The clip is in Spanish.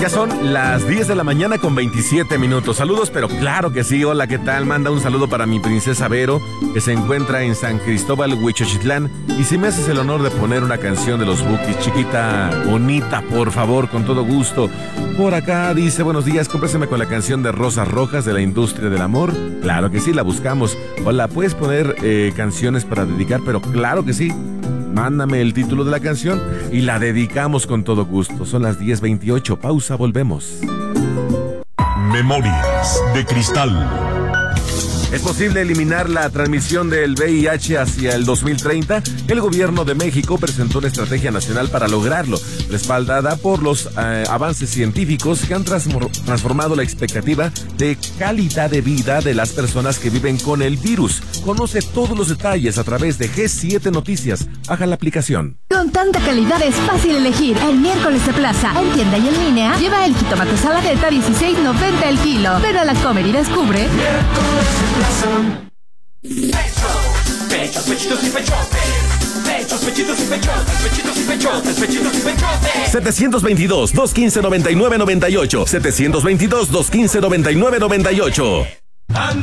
Ya son las 10 de la mañana con 27 minutos. Saludos, pero claro que sí. Hola, ¿qué tal? Manda un saludo para mi princesa Vero, que se encuentra en San Cristóbal, Huichochitlán. Y si me haces el honor de poner una canción de los Bukis, chiquita, bonita, por favor, con todo gusto. Por acá dice, buenos días, cómpraseme con la canción de Rosas Rojas de la Industria del Amor. Claro que sí, la buscamos. Hola, ¿puedes poner canciones para dedicar? Pero claro que sí. Mándame el título de la canción y la dedicamos con todo gusto. Son las 10:28. Pausa, volvemos. Memorias de Cristal. ¿Es posible eliminar la transmisión del VIH hacia el 2030? El gobierno de México presentó una estrategia nacional para lograrlo, respaldada por los avances científicos que han transformado la expectativa de calidad de vida de las personas que viven con el virus. Conoce todos los detalles a través de G7 Noticias. Baja la aplicación. Con tanta calidad es fácil elegir. El miércoles de plaza, en tienda y en línea, lleva el jitomate saladeta 16.90 el kilo. Ven a la Comer y descubre. Pechos, pechitos y pechotes. Pechos, pechitos y pechotes. Pechitos y pechotes. Pechitos y pechotes. 722-215-9998. 722-215-9998.